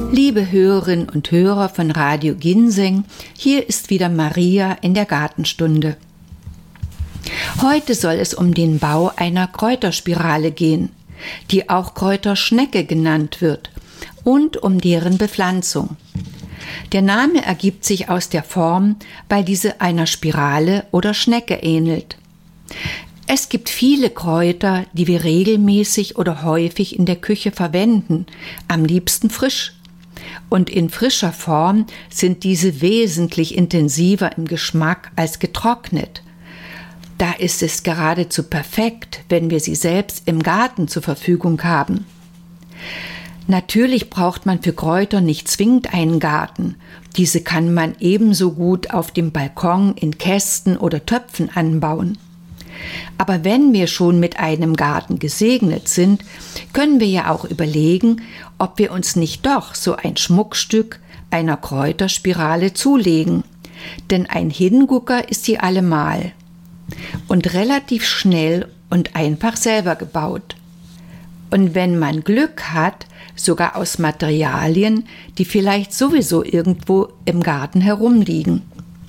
Liebe Hörerinnen und Hörer von Radio Ginseng, hier ist wieder Maria in der Gartenstunde. Heute soll es um den Bau einer Kräuterspirale gehen, die auch Kräuterschnecke genannt wird, und um deren Bepflanzung. Der Name ergibt sich aus der Form, weil diese einer Spirale oder Schnecke ähnelt. Es gibt viele Kräuter, die wir regelmäßig oder häufig in der Küche verwenden, am liebsten frisch. Und in frischer Form sind diese wesentlich intensiver im Geschmack als getrocknet. Da ist es geradezu perfekt, wenn wir sie selbst im Garten zur Verfügung haben. Natürlich braucht man für Kräuter nicht zwingend einen Garten. Diese kann man ebenso gut auf dem Balkon in Kästen oder Töpfen anbauen. Aber wenn wir schon mit einem Garten gesegnet sind, können wir ja auch überlegen, ob wir uns nicht doch so ein Schmuckstück einer Kräuterspirale zulegen. Denn ein Hingucker ist sie allemal. Und relativ schnell und einfach selber gebaut. Und wenn man Glück hat, sogar aus Materialien, die vielleicht sowieso irgendwo im Garten herumliegen.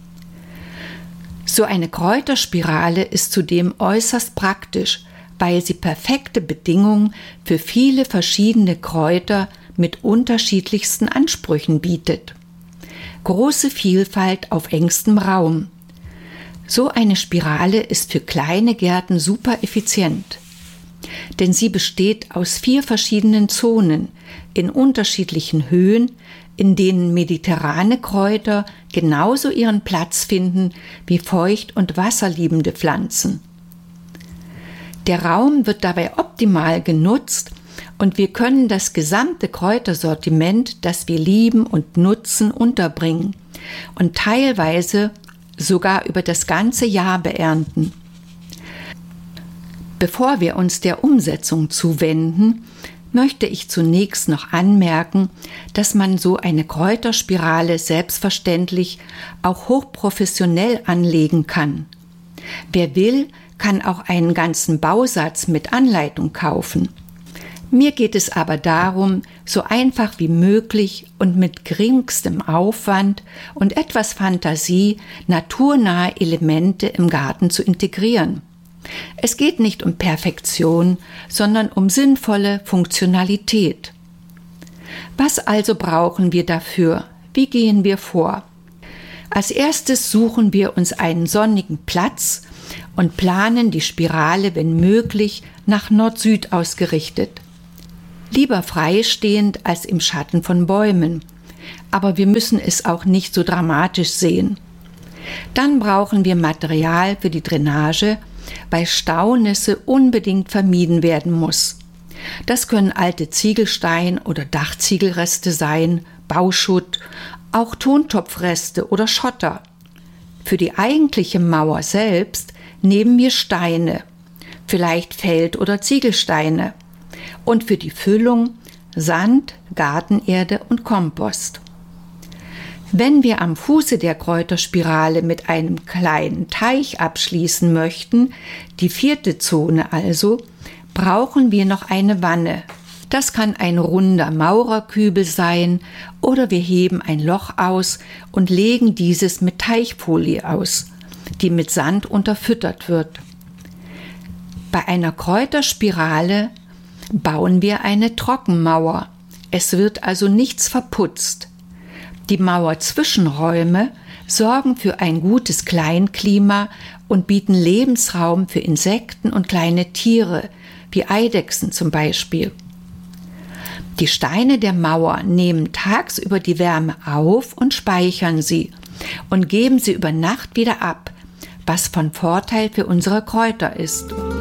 So eine Kräuterspirale ist zudem äußerst praktisch, weil sie perfekte Bedingungen für viele verschiedene Kräuter mit unterschiedlichsten Ansprüchen bietet. Große Vielfalt auf engstem Raum. So eine Spirale ist für kleine Gärten super effizient. Denn sie besteht aus 4 verschiedenen Zonen in unterschiedlichen Höhen, in denen mediterrane Kräuter genauso ihren Platz finden wie feucht- und wasserliebende Pflanzen. Der Raum wird dabei optimal genutzt und wir können das gesamte Kräutersortiment, das wir lieben und nutzen, unterbringen und teilweise sogar über das ganze Jahr beernten. Bevor wir uns der Umsetzung zuwenden, möchte ich zunächst noch anmerken, dass man so eine Kräuterspirale selbstverständlich auch hochprofessionell anlegen kann. Wer will, kann auch einen ganzen Bausatz mit Anleitung kaufen. Mir geht es aber darum, so einfach wie möglich und mit geringstem Aufwand und etwas Fantasie naturnahe Elemente im Garten zu integrieren. Es geht nicht um Perfektion, sondern um sinnvolle Funktionalität. Was also brauchen wir dafür? Wie gehen wir vor? Als erstes suchen wir uns einen sonnigen Platz und planen die Spirale, wenn möglich, nach Nord-Süd ausgerichtet. Lieber freistehend als im Schatten von Bäumen. Aber wir müssen es auch nicht so dramatisch sehen. Dann brauchen wir Material für die Drainage, weil Staunässe unbedingt vermieden werden muss. Das können alte Ziegelstein- oder Dachziegelreste sein, Bauschutt, auch Tontopfreste oder Schotter. Für die eigentliche Mauer selbst nehmen wir Steine, vielleicht Feld- oder Ziegelsteine, und für die Füllung Sand, Gartenerde und Kompost. Wenn wir am Fuße der Kräuterspirale mit einem kleinen Teich abschließen möchten, die 4. Zone also, brauchen wir noch eine Wanne. Das kann ein runder Maurerkübel sein oder wir heben ein Loch aus und legen dieses mit Teichfolie aus, die mit Sand unterfüttert wird. Bei einer Kräuterspirale bauen wir eine Trockenmauer. Es wird also nichts verputzt. Die Mauerzwischenräume sorgen für ein gutes Kleinklima und bieten Lebensraum für Insekten und kleine Tiere, wie Eidechsen zum Beispiel. Die Steine der Mauer nehmen tagsüber die Wärme auf und speichern sie und geben sie über Nacht wieder ab, was von Vorteil für unsere Kräuter ist.